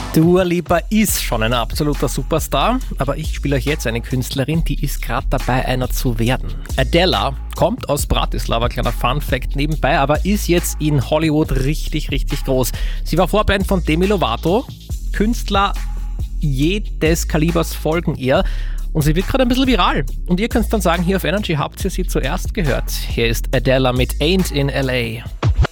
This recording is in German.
Dua Lipa ist schon ein absoluter Superstar, aber ich spiele euch jetzt eine Künstlerin, die ist gerade dabei, einer zu werden. Adela kommt aus Bratislava, kleiner Fun-Fact nebenbei, aber ist jetzt in Hollywood richtig, richtig groß. Sie war Vorband von Demi Lovato, Künstler jedes Kalibers folgen ihr und sie wird gerade ein bisschen viral. Und ihr könnt dann sagen, hier auf Energy habt ihr sie zuerst gehört. Hier ist Adela mit Ain't in LA.